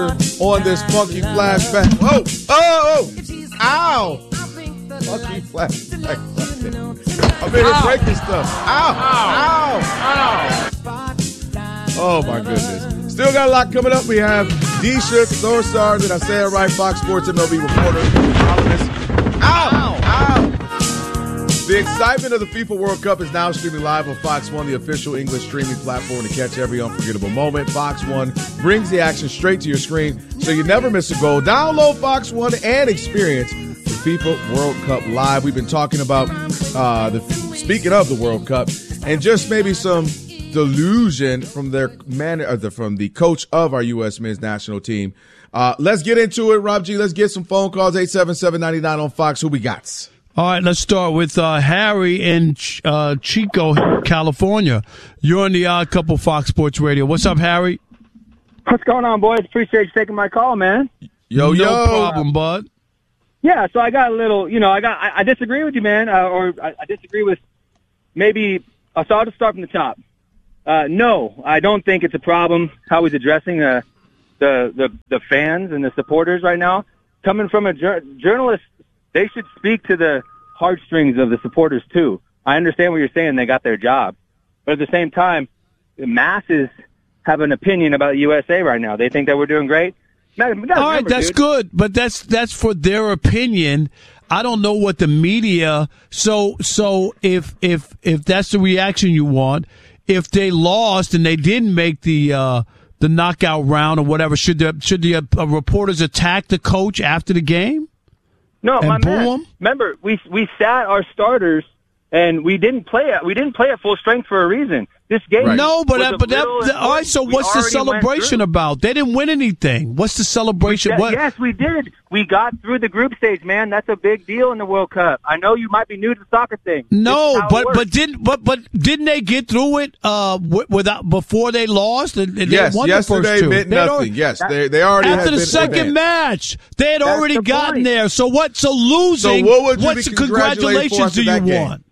on this funky flashback. Oh, ow. Funky flashback. I'm in here breaking stuff. Ow. Oh, my goodness. Still got a lot coming up. We have Deisha Thorsar, did I say it right? Fox Sports MLB reporter. Ow. The excitement of the FIFA World Cup is now streaming live on Fox One, the official English streaming platform to catch every unforgettable moment. Fox One brings the action straight to your screen so you never miss a goal. Download Fox One and experience the FIFA World Cup live. We've been talking about, speaking of the World Cup, and just maybe some delusion from from the coach of our U.S. men's national team. Let's get into it, Rob G. Let's get some phone calls, 877-99 on Fox. Who we got? All right, let's start with Harry in Chico, California. You're on the Odd Couple Fox Sports Radio. What's up, Harry? What's going on, boys? Appreciate you taking my call, man. No problem, bud. Yeah, so I got a little, I disagree with you, man, or I disagree with maybe, so I'll just start from the top. No, I don't think it's a problem how he's addressing the fans and the supporters right now. Coming from a journalist, they should speak to the heartstrings of the supporters, too. I understand what you're saying. They got their job. But at the same time, the masses have an opinion about the USA right now. They think that we're doing great. All right, that's good. But that's for their opinion. I don't know what the media. So if that's the reaction you want, if they lost and they didn't make the knockout round or whatever, should the reporters attack the coach after the game? No, my man. Remember, we sat our starters and we didn't play at full strength for a reason. This game, right. No, but all right. So what's the celebration about? They didn't win anything. What's the celebration? Yes, we did. We got through the group stage, man. That's a big deal in the World Cup. I know you might be new to the soccer thing. No, but didn't they get through it without before they lost? And yes, they won yesterday the first two. meant nothing. They already after had the second match they had already gotten there. So what? So losing. So what would you what's be congratulations do you want?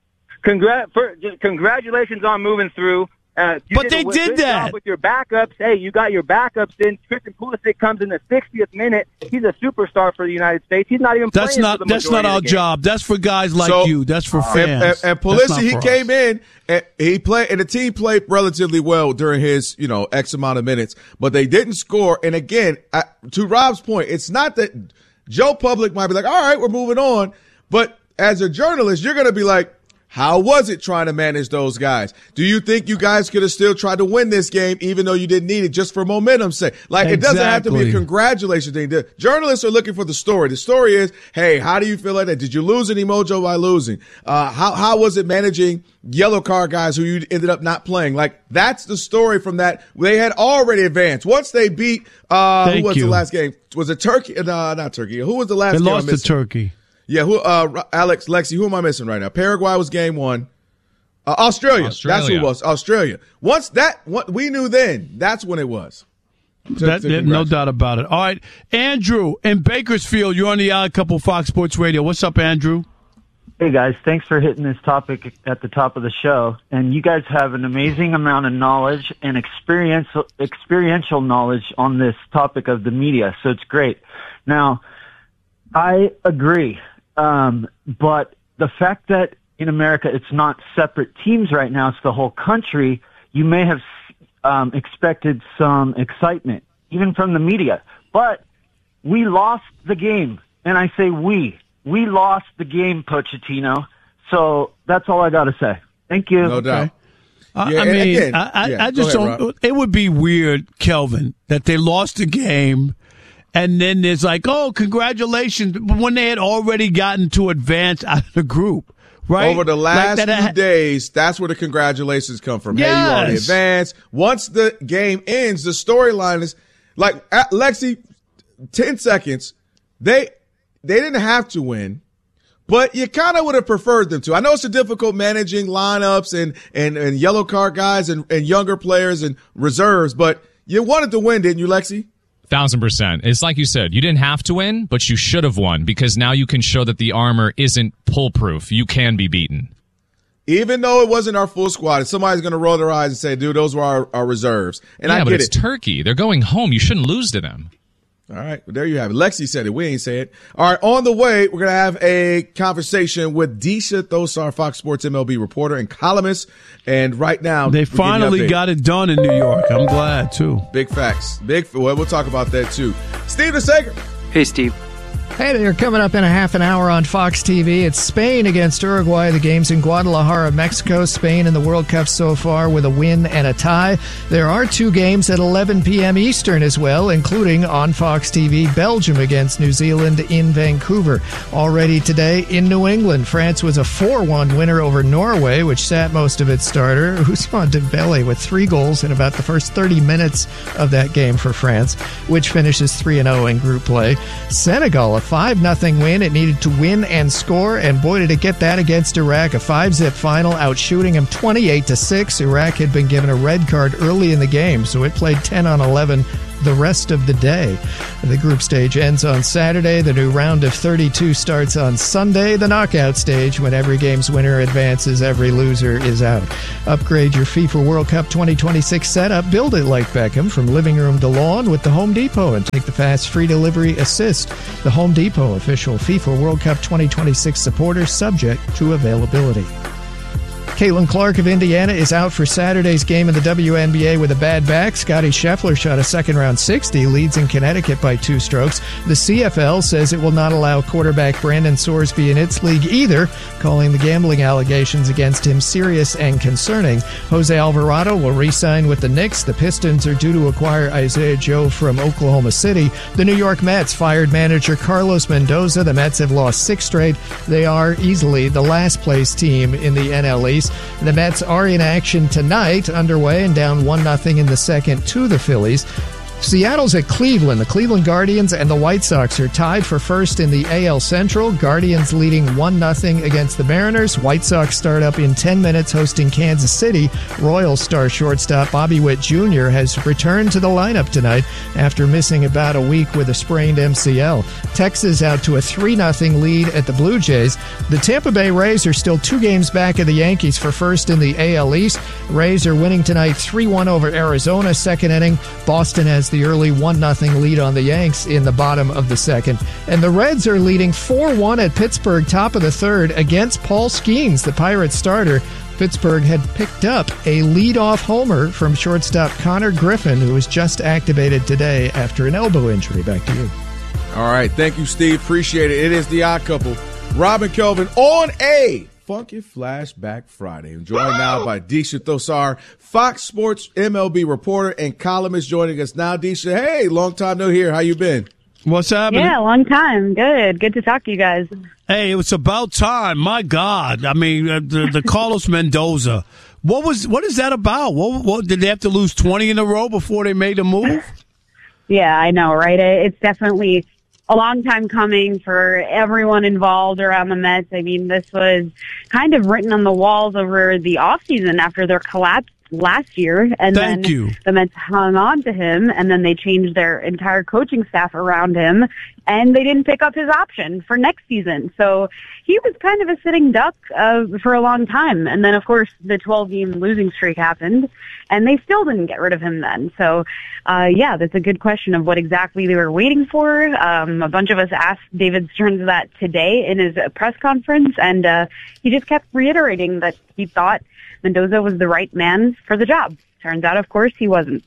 Congratulations on moving through. But they did that with your backups. Hey, you got your backups in. Christian Pulisic comes in the 60th minute. He's a superstar for the United States. He's not even playing. That's not our job. That's for guys like you. That's for fans. And Pulisic, he came in and he played, and the team played relatively well during his X amount of minutes, but they didn't score. And again, to Rob's point, it's not that Joe Public might be like, all right, we're moving on, but as a journalist, you're going to be like, how was it trying to manage those guys? Do you think you guys could have still tried to win this game even though you didn't need it just for momentum's sake? It doesn't have to be a congratulations thing. The journalists are looking for the story. The story is, hey, how do you feel like that? Did you lose any mojo by losing? How was it managing yellow card guys who you ended up not playing? That's the story from that. They had already advanced. Once they beat, who was the last game? Was it Turkey? No, not Turkey. Who was the last game? They lost to Turkey. Yeah, Alex, Lexi, who am I missing right now? Paraguay was game one. Australia. That's who it was. Australia. Once we knew then, that's when it was. No doubt about it. All right, Andrew in Bakersfield, you're on the Odd Couple Fox Sports Radio. What's up, Andrew? Hey, guys. Thanks for hitting this topic at the top of the show. And you guys have an amazing amount of knowledge and experiential knowledge on this topic of the media, so it's great. Now, I agree. But the fact that in America it's not separate teams right now, it's the whole country, you may have expected some excitement, even from the media. But we lost the game. And I say we lost the game, Pochettino. So that's all I got to say. Thank you. No doubt. Okay. I just don't. Rob. It would be weird, Kelvin, that they lost the game. And then there's congratulations, when they had already gotten to advance out of the group, right? Over the last few days, that's where the congratulations come from. Yes. Hey, you already advanced. Once the game ends, the storyline is Lexi, 10 seconds. They didn't have to win, but you kind of would have preferred them to. I know it's difficult managing lineups and yellow card guys and younger players and reserves, but you wanted to win, didn't you, Lexi? 1,000%. It's like you said, you didn't have to win, but you should have won because now you can show that the armor isn't pull-proof. You can be beaten. even though it wasn't our full squad, somebody's going to roll their eyes and say, dude, those were our reserves. And I but get it's Turkey. They're going home. You shouldn't lose to them. All right, well, there you have it. Lexi said it. We ain't say it. All right, on the way, we're going to have a conversation with Disha Thosar, Fox Sports MLB reporter and columnist. And right now, they finally got it done in New York. I'm glad, too. Big facts. Well, we'll talk about that, too. Steve DeSager. Hey, Steve. Hey there, coming up in a half an hour on Fox TV, it's Spain against Uruguay. The game's in Guadalajara, Mexico. Spain in the World Cup so far with a win and a tie. There are 2 games at 11 p.m. Eastern as well, including on Fox TV, Belgium against New Zealand in Vancouver. Already today in New England, France was a 4-1 winner over Norway, which sat most of its starter, Ousmane Dembele, with 3 goals in about the first 30 minutes of that game for France, which finishes 3-0 in group play. Senegal, a 5-0 win. It needed to win and score, and boy, did it get that against Iraq. A 5-zip final, outshooting them 28-6. Iraq had been given a red card early in the game, so it played 10-on-11 the rest of the day. The group stage ends on Saturday. The new round of 32 starts on Sunday. The knockout stage, when every game's winner advances, every loser is out. Upgrade your FIFA World Cup 2026 setup. Build it like Beckham from living room to lawn with the Home Depot and take the fast free delivery assist. The Home Depot, official FIFA World Cup 2026 supporter, subject to availability. Caitlin Clark of Indiana is out for Saturday's game in the WNBA with a bad back. Scottie Scheffler shot a second-round 60, leads in Connecticut by 2 strokes. The CFL says it will not allow quarterback Brandon Sorsby in its league either, calling the gambling allegations against him serious and concerning. Jose Alvarado will re-sign with the Knicks. The Pistons are due to acquire Isaiah Joe from Oklahoma City. The New York Mets fired manager Carlos Mendoza. The Mets have lost 6 straight. They are easily the last-place team in the NL East. The Mets are in action tonight, underway and down 1-0 in the second to the Phillies. Seattle's at Cleveland. The Cleveland Guardians and the White Sox are tied for first in the AL Central. Guardians leading 1-0 against the Mariners. White Sox start up in 10 minutes hosting Kansas City. Royals star shortstop Bobby Witt Jr. has returned to the lineup tonight after missing about a week with a sprained MCL. Texas out to a 3-0 lead at the Blue Jays. The Tampa Bay Rays are still 2 games back of the Yankees for first in the AL East. Rays are winning tonight 3-1 over Arizona, second inning. Boston has the early 1-0 lead on the Yanks in the bottom of the second. And the Reds are leading 4-1 at Pittsburgh, top of the third, against Paul Skeens, the Pirates starter. Pittsburgh had picked up a leadoff homer from shortstop Connor Griffin, who was just activated today after an elbow injury. Back to you. All right. Thank you, Steve. Appreciate it. It is the Odd Couple. Rob and Kelvin on a Funky Flashback Friday. I'm joined now by Disha Thosar, Fox Sports MLB reporter and columnist, joining us now. Disha, hey, long time no hear. How you been? What's happening? Yeah, long time. Good to talk to you guys. Hey, it was about time. My God. I mean, the Carlos Mendoza. What is that about? What did they have to lose 20 in a row before they made a move? Yeah, I know, right? It's definitely a long time coming for everyone involved around the Mets. I mean, this was kind of written on the walls over the offseason after their collapse last year. And Thank then you. The Mets hung on to him, and then they changed their entire coaching staff around him, and they didn't pick up his option for next season. So he was kind of a sitting duck for a long time. And then, of course, the 12-game losing streak happened, and they still didn't get rid of him then. So, yeah, that's a good question of what exactly they were waiting for. A bunch of us asked David Stearns that today in his press conference, and he just kept reiterating that he thought Mendoza was the right man for the job. Turns out, of course, he wasn't.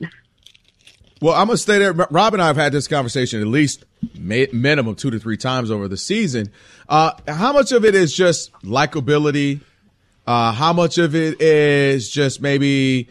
Well, I'm going to stay there. Rob and I have had this conversation at least minimum 2 to 3 times over the season. How much of it is just likability? How much of it is just maybe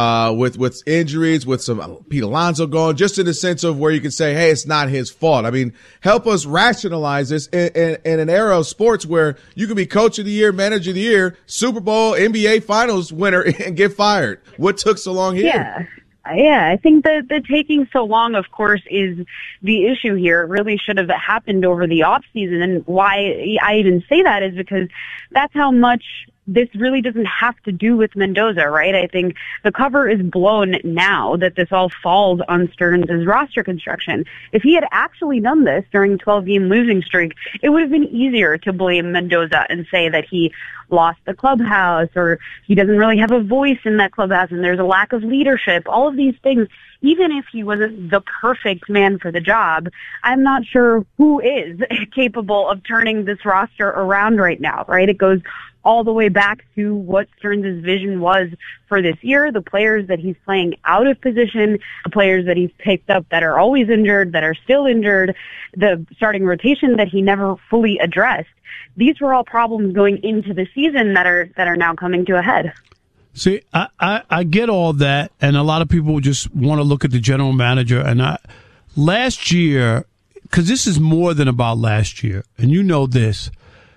with injuries, with some Pete Alonso gone, just in the sense of where you can say, hey, it's not his fault. I mean, help us rationalize this in an era of sports where you can be coach of the year, manager of the year, Super Bowl, NBA finals winner, and get fired. What took so long here? Yeah, I think the taking so long, of course, is the issue here. It really should have happened over the off season. And why I even say that is because that's how much this really doesn't have to do with Mendoza, right? I think the cover is blown now that this all falls on Stearns' roster construction. If he had actually done this during a 12-game losing streak, it would have been easier to blame Mendoza and say that he lost the clubhouse or he doesn't really have a voice in that clubhouse and there's a lack of leadership. All of these things, even if he wasn't the perfect man for the job, I'm not sure who is capable of turning this roster around right now, right? It goes all the way back to what Stearns' vision was for this year, the players that he's playing out of position, the players that he's picked up that are always injured, that are still injured, the starting rotation that he never fully addressed. These were all problems going into the season that are now coming to a head. See, I get all that, and a lot of people just want to look at the general manager. And last year, because this is more than about last year, and you know this,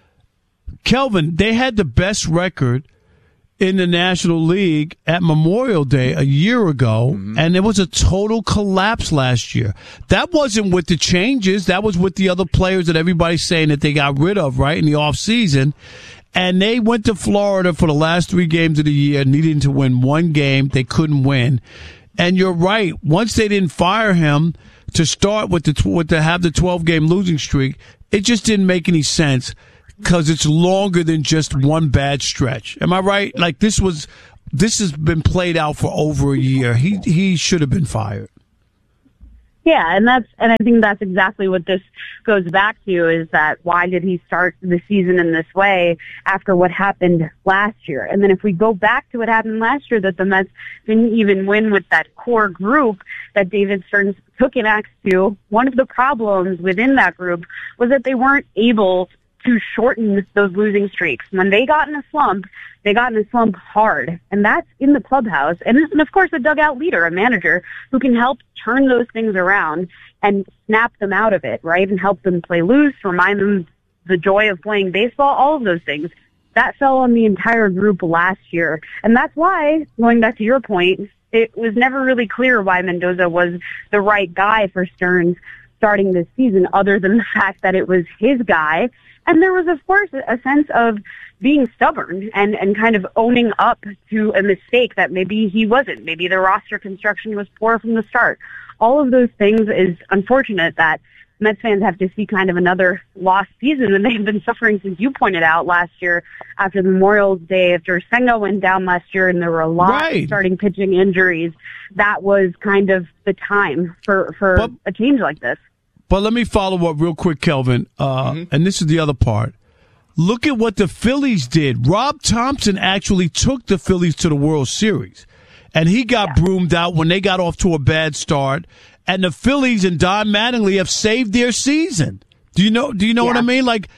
Kelvin, they had the best record in the National League at Memorial Day a year ago, and it was a total collapse last year. That wasn't with the changes. That was with the other players that everybody's saying that they got rid of, right, in the offseason. And they went to Florida for the last 3 games of the year, needing to win 1 game. They couldn't win. And you're right. Once they didn't fire him to start with to have the 12-game losing streak, it just didn't make any sense. Because it's longer than just one bad stretch. Am I right? Like this has been played out for over a year. He should have been fired. Yeah, and I think that's exactly what this goes back to, is that why did he start the season in this way after what happened last year? And then if we go back to what happened last year, that the Mets didn't even win with that core group that David Stearns took an axe to, one of the problems within that group was that they weren't able to shorten those losing streaks. When they got in a slump, they got in a slump hard. And that's in the clubhouse. And of course, a dugout leader, a manager who can help turn those things around and snap them out of it, right? And help them play loose, remind them the joy of playing baseball, all of those things. That fell on the entire group last year. And that's why, going back to your point, it was never really clear why Mendoza was the right guy for Stearns starting this season, other than the fact that it was his guy. And there was, of course, a sense of being stubborn and kind of owning up to a mistake that maybe he wasn't. Maybe the roster construction was poor from the start. All of those things is unfortunate that Mets fans have to see kind of another lost season, and they've been suffering, since you pointed out, last year after the Memorial Day, after Senga went down last year and there were a lot of starting pitching injuries. That was kind of the time for a change like this. But let me follow up real quick, Kelvin, and this is the other part. Look at what the Phillies did. Rob Thompson actually took the Phillies to the World Series, and he got broomed out when they got off to a bad start. And the Phillies and Don Mattingly have saved their season. Do you know what I mean? Like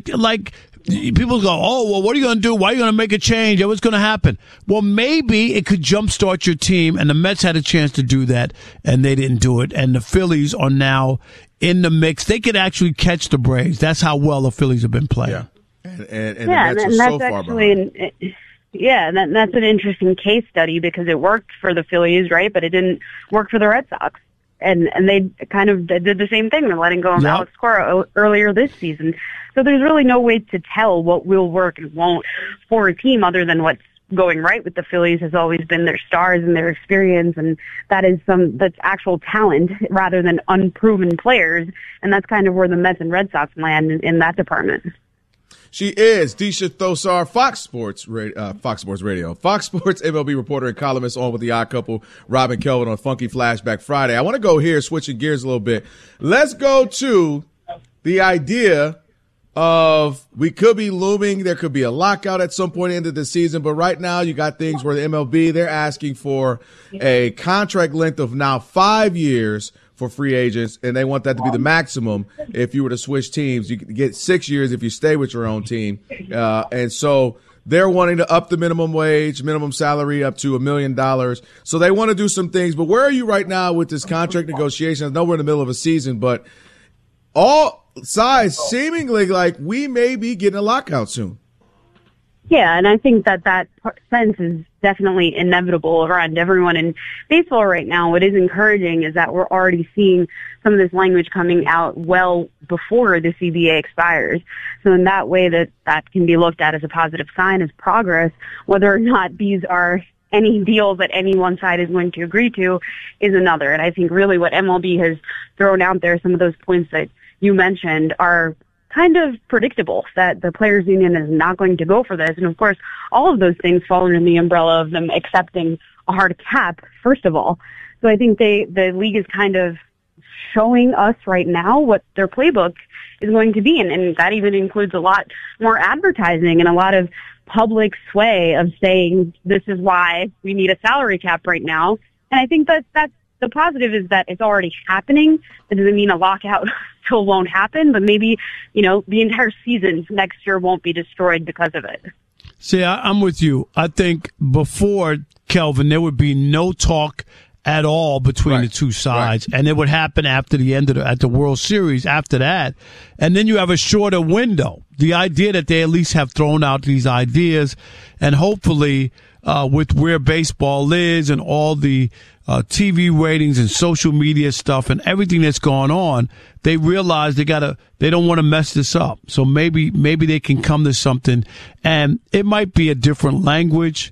people go, oh, well, what are you going to do? Why are you going to make a change? What's going to happen? Well, maybe it could jumpstart your team, and the Mets had a chance to do that, and they didn't do it. And the Phillies are now in the mix. They could actually catch the Braves. That's how well the Phillies have been playing. Yeah. And the Mets are so far behind. That's an interesting case study because it worked for the Phillies, right? But it didn't work for the Red Sox. And they kind of did the same thing. They're letting go of Alex Cora earlier this season. So there's really no way to tell what will work and won't for a team other than what's going right with the Phillies has always been their stars and their experience, and that's actual talent rather than unproven players, and that's kind of where the Mets and Red Sox land in that department. She is Disha Thosar, Fox Sports Radio, Fox Sports MLB reporter and columnist, on with the Odd Couple, Rob and Kelvin on Funky Flashback Friday. I want to go here, switching gears a little bit. Let's go to the idea of we could be looming. There could be a lockout at some point into the season, but right now you got things where the MLB, they're asking for a contract length of now 5 years for free agents, and they want that to be the maximum. If you were to switch teams, you could get 6 years if you stay with your own team. And so they're wanting to up the minimum wage, minimum salary up to $1 million. So they want to do some things. But where are you right now with this contract negotiation? I know we're in the middle of a season, but all sides seemingly like we may be getting a lockout soon. Yeah, and I think that sense is definitely inevitable around everyone in baseball right now. What is encouraging is that we're already seeing some of this language coming out well before the CBA expires. So in that way, that can be looked at as a positive sign, as progress. Whether or not these are any deals that any one side is going to agree to is another. And I think really what MLB has thrown out there, some of those points that you mentioned, are kind of predictable, that the players union is not going to go for this. And of course, all of those things fall under the umbrella of them accepting a hard cap, first of all. So I think the league is kind of showing us right now what their playbook is going to be. And that even includes a lot more advertising and a lot of public sway of saying, this is why we need a salary cap right now. And I think that's the positive, is that it's already happening. That doesn't mean a lockout still won't happen, but maybe, the entire season next year won't be destroyed because of it. See, I'm with you. I think before, Kelvin, there would be no talk at all between the two sides, and it would happen after the end of at the World Series after that, and then you have a shorter window. The idea that they at least have thrown out these ideas, and hopefully with where baseball is and all the TV ratings and social media stuff and everything that's going on, they realize they don't want to mess this up. So maybe they can come to something, and it might be a different language,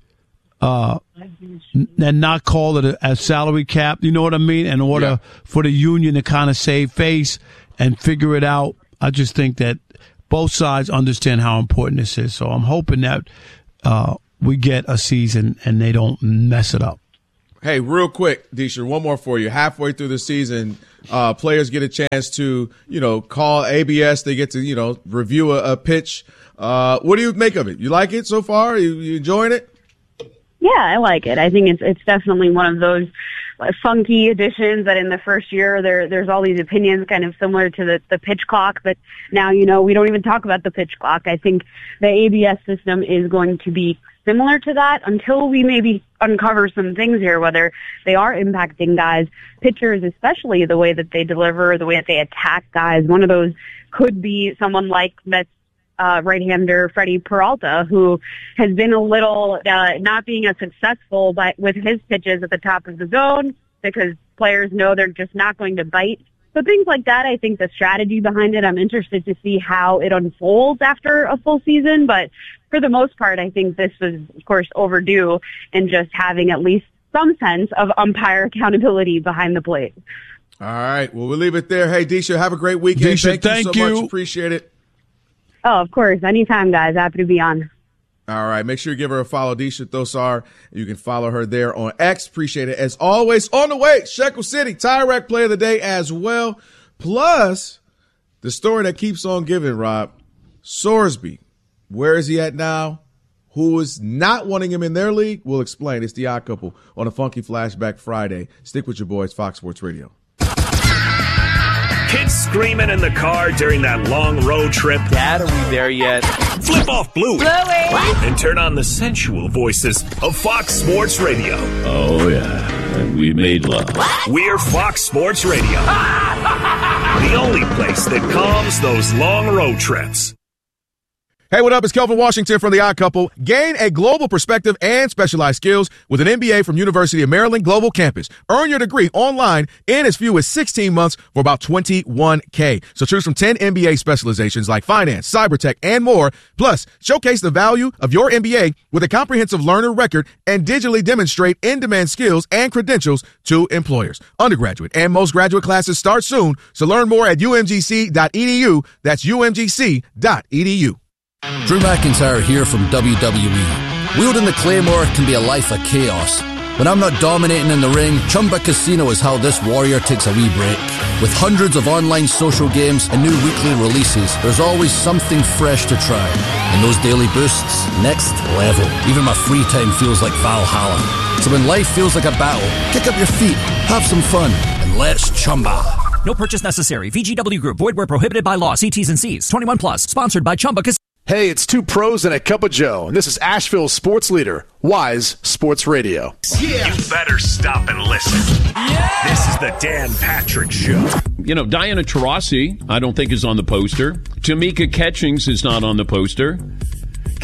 and not call it a salary cap. You know what I mean? In order for the union to kind of save face and figure it out. I just think that both sides understand how important this is. So I'm hoping that we get a season and they don't mess it up. Hey, real quick, Disha, one more for you. Halfway through the season, players get a chance to, call ABS. They get to, review a pitch. What do you make of it? You like it so far? You enjoying it? Yeah, I like it. I think it's definitely one of those funky additions that in the first year there's all these opinions kind of similar to the pitch clock, but now, we don't even talk about the pitch clock. I think the ABS system is going to be similar to that until we maybe uncover some things here, whether they are impacting guys, pitchers, especially the way that they deliver, the way that they attack guys. One of those could be someone like Mets right-hander Freddie Peralta, who has been a little not being as successful with his pitches at the top of the zone because players know they're just not going to bite. So things like that, I think the strategy behind it, I'm interested to see how it unfolds after a full season. But for the most part, I think this was, of course, overdue in just having at least some sense of umpire accountability behind the plate. All right. Well, we'll leave it there. Hey, Disha, have a great weekend. Disha, thank you so much. Appreciate it. Oh, of course. Anytime, guys. Happy to be on. All right. Make sure you give her a follow, Disha Thosar. You can follow her there on X. Appreciate it. As always, on the way, Shekel City, Tire Rack Play of the Day as well. Plus, the story that keeps on giving, Rob. Sorsby. Where is he at now? Who is not wanting him in their league? We'll explain. It's the Odd Couple on a Funky Flashback Friday. Stick with your boys, Fox Sports Radio. Kids screaming in the car during that long road trip. Dad, are we there yet? Flip off Bluey. And turn on the sensual voices of Fox Sports Radio. Oh, yeah. And we made love. We're Fox Sports Radio. The only place that calms those long road trips. Hey, what up? It's Kelvin Washington from The Odd Couple. Gain a global perspective and specialized skills with an MBA from University of Maryland Global Campus. Earn your degree online in as few as 16 months for about $21K. So choose from 10 MBA specializations like finance, cyber tech, and more. Plus, showcase the value of your MBA with a comprehensive learner record and digitally demonstrate in-demand skills and credentials to employers. Undergraduate and most graduate classes start soon. So learn more at umgc.edu. That's umgc.edu. Drew McIntyre here from WWE. Wielding the Claymore can be a life of chaos. When I'm not dominating in the ring, Chumba Casino is how this warrior takes a wee break. With hundreds of online social games and new weekly releases, there's always something fresh to try. And those daily boosts, next level. Even my free time feels like Valhalla. So when life feels like a battle, kick up your feet, have some fun, and let's Chumba. No purchase necessary. VGW Group. Void where prohibited by law. See T's and C's. 21 plus. Sponsored by Chumba Casino. Hey, it's two pros and a cup of Joe, and this is Asheville's sports leader, Wise Sports Radio. Yeah. You better stop and listen. Yeah. This is the Dan Patrick Show. You know, Diana Taurasi, I don't think is on the poster. Tamika Catchings is not on the poster.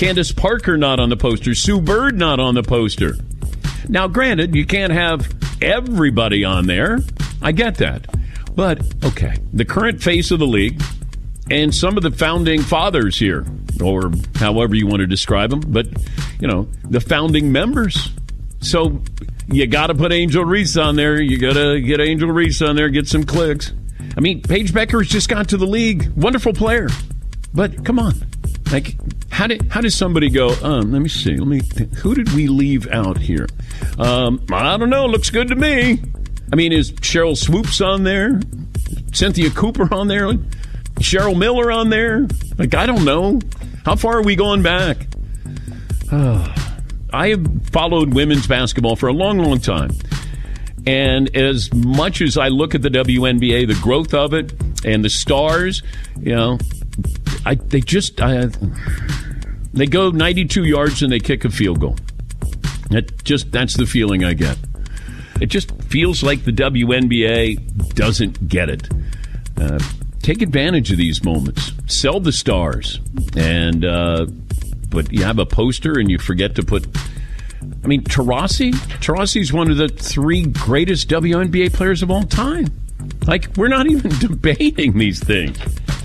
Candace Parker not on the poster. Sue Bird not on the poster. Now, granted, you can't have everybody on there. I get that. But, okay, the current face of the league and some of the founding fathers here, or however you want to describe them, but, the founding members. So you got to put Angel Reese on there. You got to get Angel Reese on there, get some clicks. I mean, Paige Beckers just got to the league. Wonderful player. But come on. Like, how does somebody go, let me see. Who did we leave out here? I don't know. Looks good to me. I mean, is Cheryl Swoops on there? Cynthia Cooper on there? Cheryl Miller on there? Like, I don't know. How far are we going back? I have followed women's basketball for a long, long time. And as much as I look at the WNBA, the growth of it, and the stars, they go 92 yards and they kick a field goal. That's the feeling I get. It just feels like the WNBA doesn't get it. Take advantage of these moments. Sell the stars. But you have a poster and you forget to put... I mean, Taurasi's one of the 3 greatest WNBA players of all time. Like, we're not even debating these things.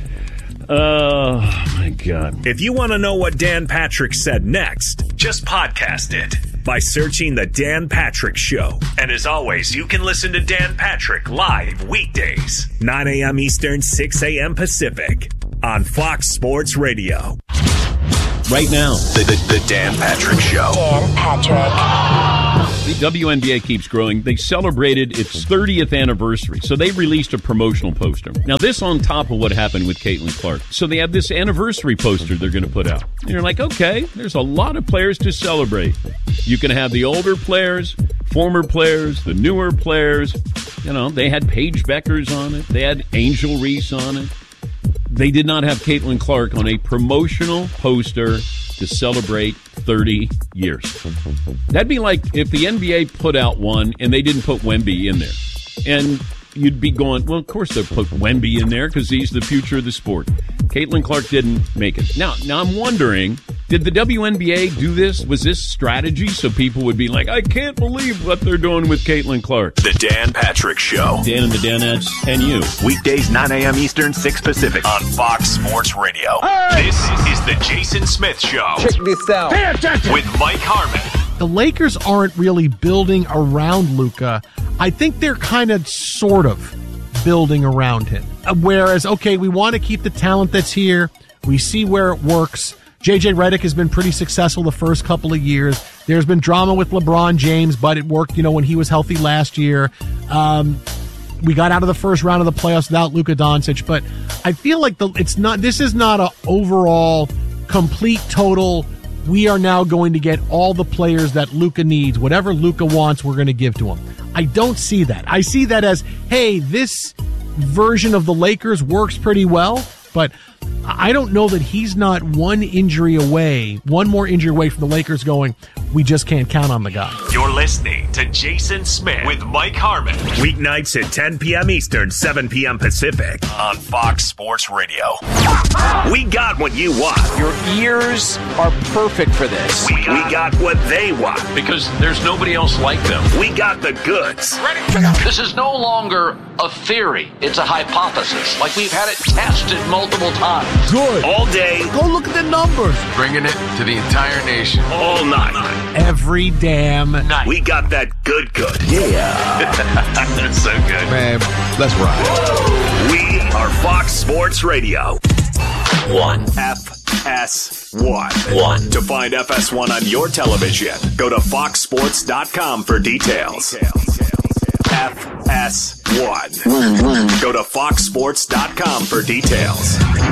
Oh, my God. If you want to know what Dan Patrick said next, just podcast it by searching The Dan Patrick Show. And as always, you can listen to Dan Patrick live weekdays, 9 a.m. Eastern, 6 a.m. Pacific on Fox Sports Radio. Right now, the Dan Patrick Show. Dan Patrick. The WNBA keeps growing. They celebrated its 30th anniversary, so they released a promotional poster. Now, this on top of what happened with Caitlin Clark. So they have this anniversary poster they're going to put out. And you're like, okay, there's a lot of players to celebrate. You can have the older players, former players, the newer players. They had Paige Beckers on it. They had Angel Reese on it. They did not have Caitlin Clark on a promotional poster to celebrate 30 years. That'd be like if the NBA put out one and they didn't put Wemby in there. And you'd be going, well, of course they'll put Wemby in there because he's the future of the sport. Caitlin Clark didn't make it. Now I'm wondering, did the WNBA do this? Was this strategy so people would be like, I can't believe what they're doing with Caitlin Clark? The Dan Patrick Show. Dan and the Danettes and you. Weekdays, 9 a.m. Eastern, 6 Pacific on Fox Sports Radio. Hey! This is the Jason Smith Show. Check this out. Pay attention. With Mike Harmon. The Lakers aren't really building around Luka. I think they're kind of sort of building around him. Whereas, okay, we want to keep the talent that's here. We see where it works. JJ Redick has been pretty successful the first couple of years. There's been drama with LeBron James, but it worked, when he was healthy last year. We got out of the first round of the playoffs without Luka Doncic, but I feel like this is not a overall complete total. We are now going to get all the players that Luka needs. Whatever Luka wants, we're going to give to him. I don't see that. I see that as, hey, this version of the Lakers works pretty well, but I don't know that he's not one more injury away from the Lakers going, we just can't count on the guy. You're listening to Jason Smith with Mike Harmon. Weeknights at 10 p.m. Eastern, 7 p.m. Pacific on Fox Sports Radio. We got what you want. Your ears are perfect for this. We got what they want. Because there's nobody else like them. We got the goods. Ready? This is no longer a theory. It's a hypothesis. Like we've had it tested multiple times. Good. All day. Go look at the numbers. Bringing it to the entire nation. All night. Every damn night. We got that good. Yeah. That's so good. Man, let's ride. We are Fox Sports Radio. 1. FS1. 1. To find FS1 on your television, go to foxsports.com for details. FS1. 1. Go to foxsports.com for details.